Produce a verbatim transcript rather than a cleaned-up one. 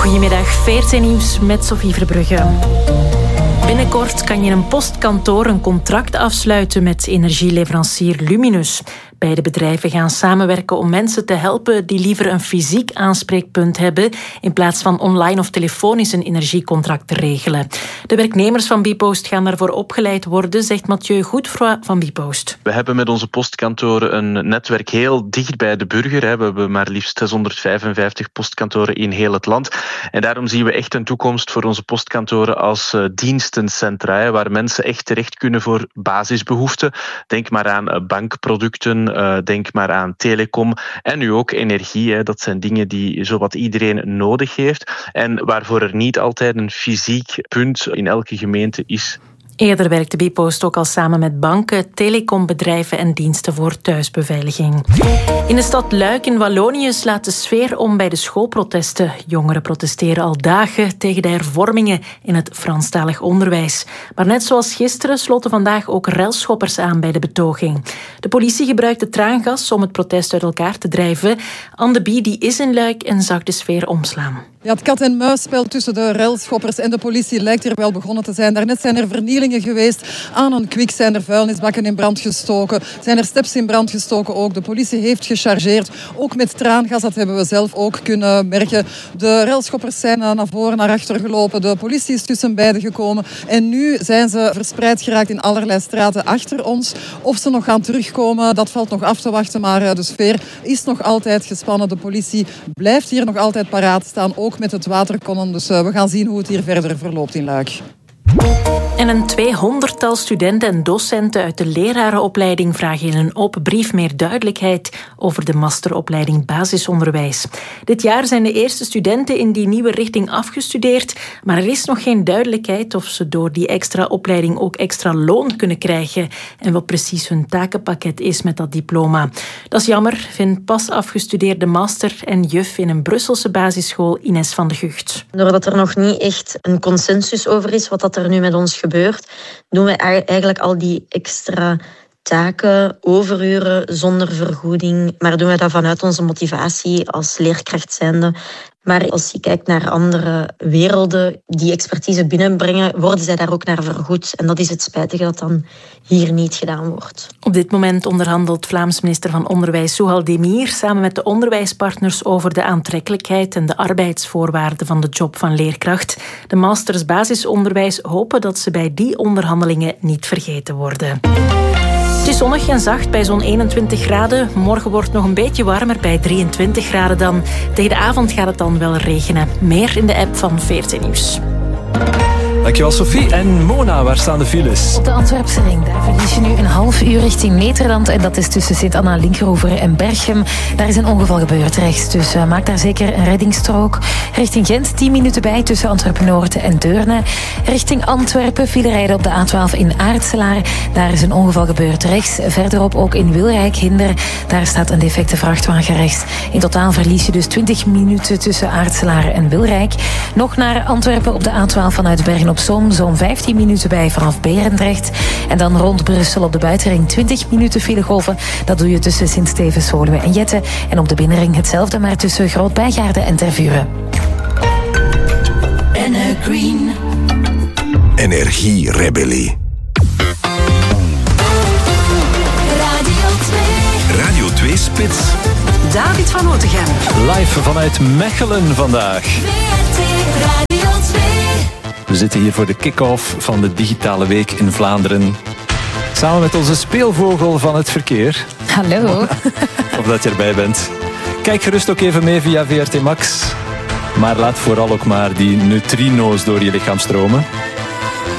Goedemiddag, veertien nieuws met Sophie Verbrugge. Binnenkort kan je in een postkantoor een contract afsluiten met energieleverancier Luminus. Beide bedrijven gaan samenwerken om mensen te helpen die liever een fysiek aanspreekpunt hebben in plaats van online of telefonisch een energiecontract te regelen. De werknemers van Bpost gaan daarvoor opgeleid worden, zegt Mathieu Goedfroy van Bpost. We hebben met onze postkantoren een netwerk heel dicht bij de burger. We hebben maar liefst zeshonderdvijfenvijftig postkantoren in heel het land. En daarom zien we echt een toekomst voor onze postkantoren als dienstencentra, waar mensen echt terecht kunnen voor basisbehoeften. Denk maar aan bankproducten, denk maar aan telecom en nu ook energie. Dat zijn dingen die zowat iedereen nodig heeft en waarvoor er niet altijd een fysiek punt in elke gemeente is. Eerder werkte Bpost ook al samen met banken, telecombedrijven en diensten voor thuisbeveiliging. In de stad Luik in Wallonië slaat de sfeer om bij de schoolprotesten. Jongeren protesteren al dagen tegen de hervormingen in het Franstalig onderwijs. Maar net zoals gisteren sloten vandaag ook relschoppers aan bij de betoging. De politie gebruikte traangas om het protest uit elkaar te drijven. Anne de Bie die is in Luik en zag de sfeer omslaan. Ja, het kat-en-muisspel tussen de relschoppers en de politie lijkt hier wel begonnen te zijn. Daarnet zijn er vernielingen geweest aan een kwik, zijn er vuilnisbakken in brand gestoken, zijn er steps in brand gestoken ook. De politie heeft gechargeerd, ook met traangas, dat hebben we zelf ook kunnen merken. De relschoppers zijn naar voren, naar achter gelopen, de politie is tussen beiden gekomen en nu zijn ze verspreid geraakt in allerlei straten achter ons. Of ze nog gaan terugkomen, dat valt nog af te wachten, maar de sfeer is nog altijd gespannen. De politie blijft hier nog altijd paraat staan, ook met het waterkonnen. Dus uh, we gaan zien hoe het hier verder verloopt in Luik. En een tweehonderdtal studenten en docenten uit de lerarenopleiding vragen in een open brief meer duidelijkheid over de masteropleiding basisonderwijs. Dit jaar zijn de eerste studenten in die nieuwe richting afgestudeerd, maar er is nog geen duidelijkheid of ze door die extra opleiding ook extra loon kunnen krijgen en wat precies hun takenpakket is met dat diploma. Dat is jammer, vindt pas afgestudeerde master en juf in een Brusselse basisschool Ines van de Gucht. Doordat er nog niet echt een consensus over is wat dat er nu met ons gebeurt, doen we eigenlijk al die extra taken, overuren zonder vergoeding, maar doen we dat vanuit onze motivatie als leerkracht zijnde. Maar als je kijkt naar andere werelden die expertise binnenbrengen, worden zij daar ook naar vergoed. En dat is het spijtige dat dan hier niet gedaan wordt. Op dit moment onderhandelt Vlaams minister van Onderwijs Souhal Demir samen met de onderwijspartners over de aantrekkelijkheid en de arbeidsvoorwaarden van de job van leerkracht. De masters basisonderwijs hopen dat ze bij die onderhandelingen niet vergeten worden. Het is zonnig en zacht bij zo'n eenentwintig graden. Morgen wordt het nog een beetje warmer bij drieëntwintig graden dan. Tegen de avond gaat het dan wel regenen. Meer in de app van veertien Nieuws. Dankjewel Sophie. En Mona, waar staan de files? Op de Antwerpse ring, daar verlies je nu een half uur richting Nederland. En dat is tussen Sint-Anna-Linkeroever en Berchem. Daar is een ongeval gebeurd rechts, dus uh, maak daar zeker een reddingsstrook. Richting Gent, tien minuten bij tussen Antwerpen-Noord en Deurne. Richting Antwerpen, file rijden op de A twaalf in Aartselaar. Daar is een ongeval gebeurd rechts. Verderop ook in Wilrijk-Hinder. Daar staat een defecte vrachtwagen rechts. In totaal verlies je dus twintig minuten tussen Aartselaar en Wilrijk. Nog naar Antwerpen op de A twaalf vanuit Bergen op Zoom, zo'n vijftien minuten bij vanaf Berendrecht. En dan rond Brussel op de buitenring twintig minuten filegolven. Dat doe je tussen Sint-Stevens, Woluwe en Jette. En op de binnenring hetzelfde, maar tussen Groot-Bijgaarden en Tervuren. Green. Energierebellie. Radio twee. Radio twee Spits. David van Otegem. Live vanuit Mechelen vandaag. V R T Radio twee. We zitten hier voor de kick-off van de Digitale Week in Vlaanderen. Samen met onze speelvogel van het verkeer. Hallo. Of dat je erbij bent. Kijk gerust ook even mee via V R T Max. Maar laat vooral ook maar die neutrino's door je lichaam stromen.